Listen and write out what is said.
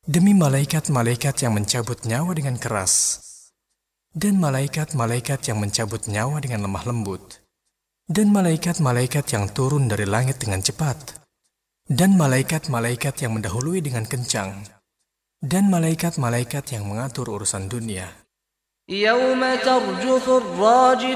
Demi malaikat-malaikat yang mencabut nyawa dengan keras, dan malaikat-malaikat yang mencabut nyawa dengan lemah lembut, dan malaikat-malaikat yang turun dari langit dengan cepat, dan malaikat-malaikat yang mendahului dengan kencang, dan malaikat-malaikat yang mengatur urusan dunia. يوم ترجف الراجفة